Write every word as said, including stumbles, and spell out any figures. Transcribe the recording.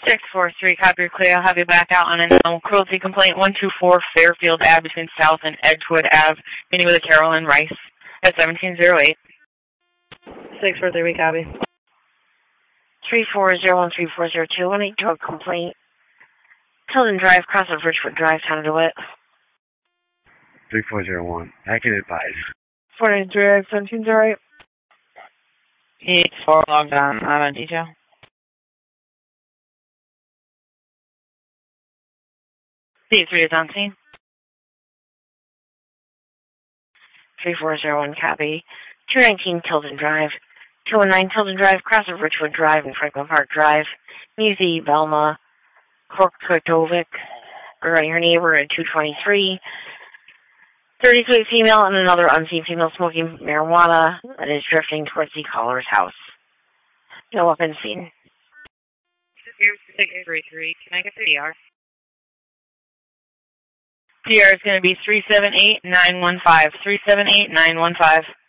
six four three, copy, clear. I'll have you back out on an animal cruelty complaint, one two four Fairfield Ave between South and Edgewood Ave, meeting with a Carolyn Rice at seventeen oh eight. six four three, copy. three four zero one three four zero two, one eight drug complaint. Tilden Drive, cross of Richwood Drive, Town of DeWitt. three four zero one, I can advise. four nine three, seventeen oh eight. eight four logged on, I'm on detail. D three is on scene. three four zero one, copy. two nineteen Tilden Drive. two one nine Tilden Drive, cross of Richwood Drive and Franklin Park Drive. Musi, Velma, Korkotovic, regarding her neighbor at two twenty-three. thirty-three female and another unseen female smoking marijuana that is drifting towards the caller's house. No weapon seen. six three three, can I get the D R? D R is going to be three seven eight nine one five. three seven eight nine one five.